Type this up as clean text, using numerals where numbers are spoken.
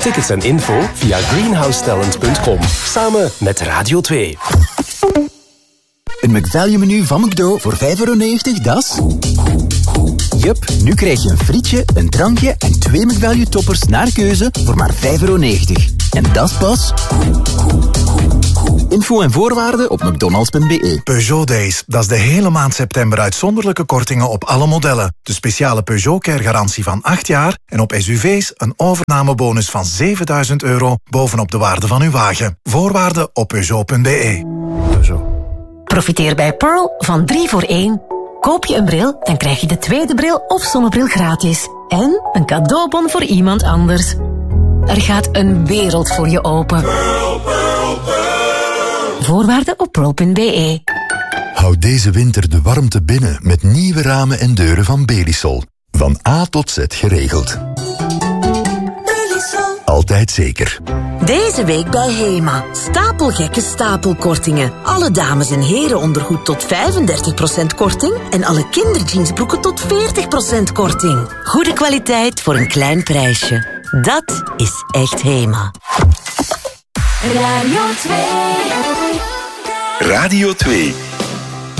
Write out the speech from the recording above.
Tickets en info via greenhousetalent.com. Samen met Radio 2. Een McValue-menu van McDo voor €5,90, dat is... Jup, nu krijg je een frietje, een drankje en 2 McValue-toppers naar keuze voor maar €5,90. En dat is pas... Info en voorwaarden op mcdonalds.be. Peugeot Days, dat is de hele maand september uitzonderlijke kortingen op alle modellen. De speciale Peugeot Care-garantie van 8 jaar en op SUV's een overnamebonus van €7.000 bovenop de waarde van uw wagen. Voorwaarden op peugeot.be. Peugeot. Profiteer bij Pearl van 3 voor 1. Koop je een bril, dan krijg je de tweede bril of zonnebril gratis. En een cadeaubon voor iemand anders. Er gaat een wereld voor je open. Pearl, Pearl, Pearl. Voorwaarden op pearl.be. Houd deze winter de warmte binnen met nieuwe ramen en deuren van Belisol. Van A tot Z geregeld. Belisol. Altijd zeker. Deze week bij Hema. Stapelgekke stapelkortingen. Alle dames- en herenondergoed tot 35% korting. En alle kinderjeansbroeken tot 40% korting. Goede kwaliteit voor een klein prijsje. Dat is echt Hema. Radio 2. Radio 2.